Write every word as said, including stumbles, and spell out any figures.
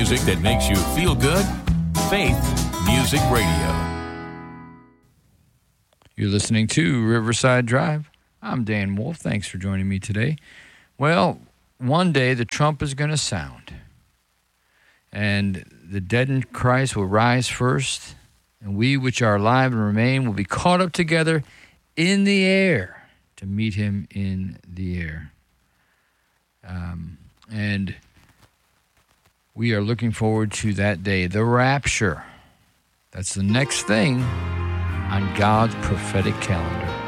music that makes you feel good. Faith Music Radio. You're listening to Riverside Drive. I'm Dan Wolf. Thanks for joining me today. Well, one day the trump is going to sound, and the dead in Christ will rise first, and we which are alive and remain will be caught up together in the air to meet him in the air. Um, and we are looking forward to that day, the rapture. That's the next thing on God's prophetic calendar.